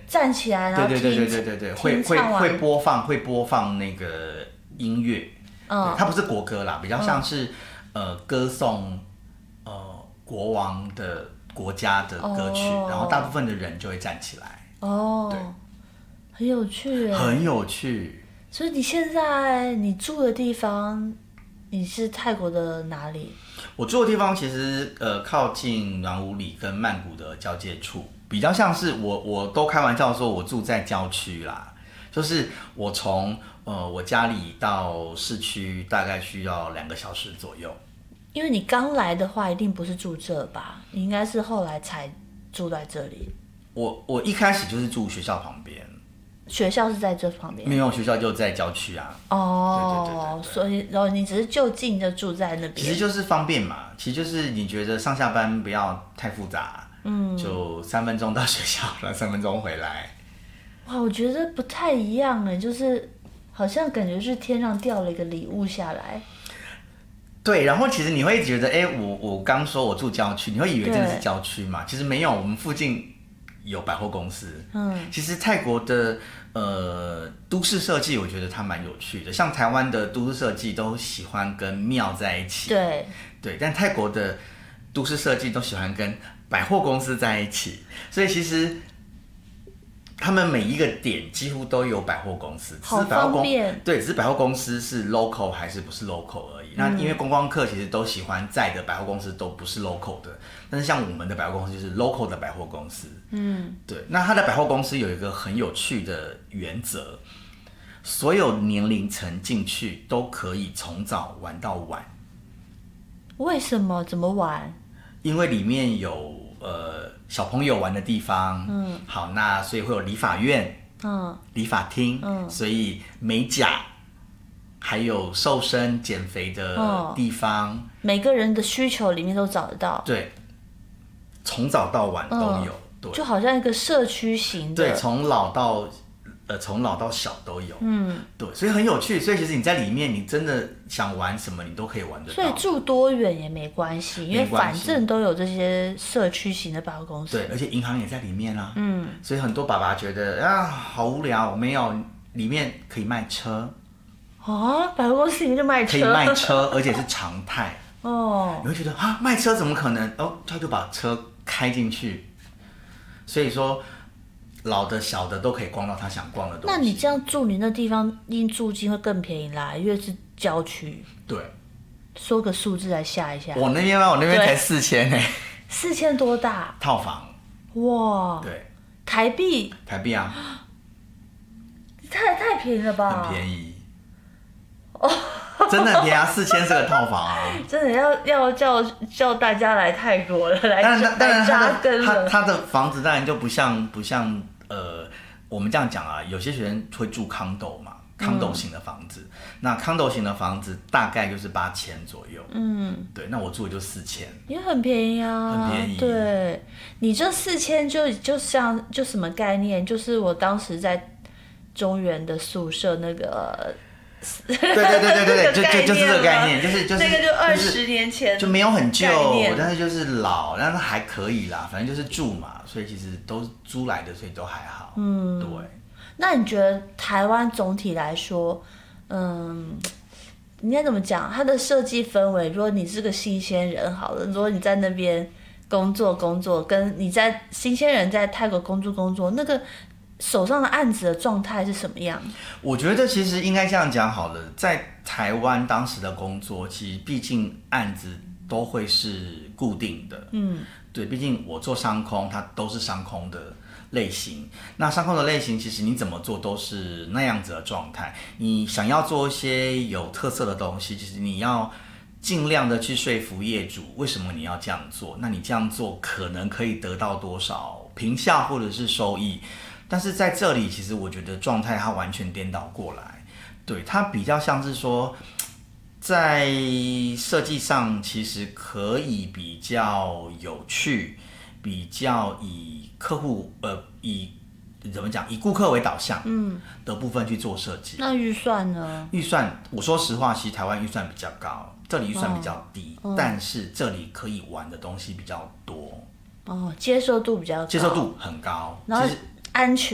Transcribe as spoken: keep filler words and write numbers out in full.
站起来，然后对对对对对对对，会会会播放会播放那个音乐，嗯，它不是国歌啦，比较像是、嗯、呃歌颂呃国王的国家的歌曲，哦、然后大部分的人就会站起来。 哦，对，很有趣， 很有趣。 所以你现在你住的地方，你是泰国的哪里？ 我住的地方其实呃靠近暖武里跟曼谷的交界处，比较像是我我都开玩笑说我住在郊区啦，就是我从呃我家里到市区大概需要两个小时左右。 因为你刚来的话，一定不是住这吧？你应该是后来才住在这里。 我我一开始就是住学校旁边。 学校是在这旁边？ 没有，学校就在郊区啊。 哦，对对对对对，所以然后你只是就近就住在那边。 其实就是方便嘛，其实就是你觉得上下班不要太复杂，嗯，就三分钟到学校，然后三分钟回来。 哇，我觉得不太一样哎，就是好像感觉是天上掉了一个礼物下来。 对，然后其实你会觉得，哎，我我刚说我住郊区，你会以为真的是郊区嘛？其实没有，我们附近有百货公司。嗯，其实泰国的呃都市设计，我觉得它蛮有趣的。像台湾的都市设计都喜欢跟庙在一起， 对对，但泰国的都市设计都喜欢跟百货公司在一起，所以其实他们每一个点几乎都有百货公司， 好方便。 对，只是百货公司是 local 还是不是 local 而已。嗯、那因为观光客其实都喜欢在的百货公司都不是 local 的，但是像我们的百货公司就是 local 的百货公司。嗯，对。那它的百货公司有一个很有趣的原则，所有年龄层进去都可以从早玩到晚。 为什么？怎么玩？ 因为里面有呃小朋友玩的地方，嗯，好，那所以会有理发院，嗯，理发厅，嗯，所以美甲，还有瘦身减肥的地方，哦、 每个人的需求里面都找得到， 对，从早到晚都有，嗯、对， 就好像一个社区型的， 对，从老到呃从老到小都有，嗯，对，所以很有趣，所以其实你在里面，你真的想玩什么，你都可以玩得到。 所以住多远也没关系，因为反正都有这些社区型的百货公司。 对，而且银行也在里面啊。嗯，所以很多爸爸觉得啊，好无聊，没有，里面可以卖车。 啊，百货公司里面就卖车？ 可以卖车，而且是常态。哦，你会觉得啊，卖车怎么可能？哦，他就把车开进去，所以说。老的小的都可以逛到他想逛的东西。 那你这样住，你那地方因租金会更便宜啦，因为是郊区。 对， 说个数字来吓一下。 我那边嘛，我那边才四千呢。 四千多大？ 套房。 哇。 对。 台币。 台币啊。 太太便宜了吧？ 很便宜。哦。真的很便宜啊，四千是个套房啊！ 真的要要叫叫大家来泰国了，来来扎根了。 他他的房子当然就不像不像呃，我们这样讲啊，有些学生会住康斗嘛，康斗型的房子。嗯、那康斗型的房子大概就是八千左右。嗯，对，那我住的就四千， 也很便宜啊， 很便宜。 对，你这四千就就像就什么概念？就是我当时在中原的宿舍那个。 对对对对对，就就就是这个概念，就是就是那个就二十年前就没有很旧，但是就是老，但是还可以啦，反正就是住嘛，所以其实都是租来的，所以都还好。嗯，对。 那你觉得台湾总体来说，嗯，应该怎么讲？它的设计氛围，如果你是个新鲜人，好了，如果你在那边工作工作，跟你在新鲜人在泰国工作工作，那个。手上的案子的状态是什么样？ 我觉得其实应该这样讲好了，在台湾当时的工作，其实毕竟案子都会是固定的，嗯，对，毕竟我做商空，它都是商空的类型。那商空的类型，其实你怎么做都是那样子的状态。你想要做一些有特色的东西，其实你要尽量的去说服业主，为什么你要这样做？那你这样做可能可以得到多少评价或者是收益？但是在这里，其实我觉得状态它完全颠倒过来，对，它比较像是说，在设计上其实可以比较有趣，比较以客户呃以怎么讲以顾客为导向嗯的部分去做设计。 那预算呢？ 预算，我说实话，其实台湾预算比较高，这里预算比较低，哦、但是这里可以玩的东西比较多。 哦，接受度比较高， 接受度很高， 然后安全